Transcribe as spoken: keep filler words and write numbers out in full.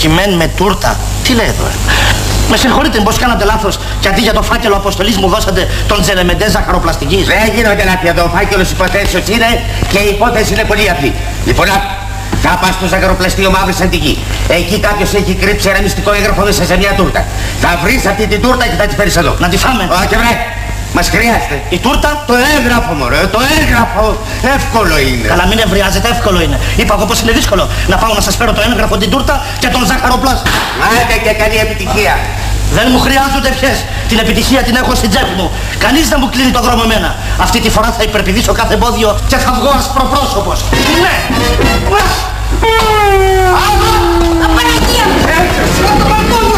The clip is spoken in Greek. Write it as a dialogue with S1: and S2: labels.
S1: ντοκιμέν με τούρτα. Τι λέει εδώ, ε? Με συγχωρείτε, μήπως κάνατε λάθος και αντί για το φάκελο αποστολής μου δώσατε τον Τζελεμεντέ ζαχαροπλαστικής?
S2: Δεν γίνονται λάθη εδώ. Ο φάκελος υποθέσεως είναι και η υπόθεση είναι πολύ απλή. Λοιπόν, θα πας στο ζαχαροπλαστείο Μαύρης Αντική. Εκεί κάποιος έχει κρύψει ένα μυστικό έγγραφο μέσα σε μια τούρτα. Θα βρεις αυτή την τούρτα και θα τη φέρεις εδώ.
S1: Να τη φάμε.
S2: Όχι, βρε. Μας χρειάζεται.
S1: Η τούρτα?
S2: Το έγγραφο, μωρέ, το έγγραφο. Εύκολο είναι.
S1: Καλά, μην ευριάζετε, εύκολο είναι. Είπα εγώ πως είναι δύσκολο. Να πάω να σας φέρω το έγγραφο, την τούρτα και τον ζαχαροπλάστη.
S2: Άντε και καλή επιτυχία.
S1: Δεν μου χρειάζονται πιες. Την επιτυχία την έχω στην τσέπη μου. Κανείς δεν μου κλείνει το δρόμο εμένα. Αυτή τη φορά θα υπερπηδήσω κάθε εμπόδιο και θα βγω ασπροπρόσωπος. Ναι.
S3: Απαναγία!
S2: Έρχεσαι.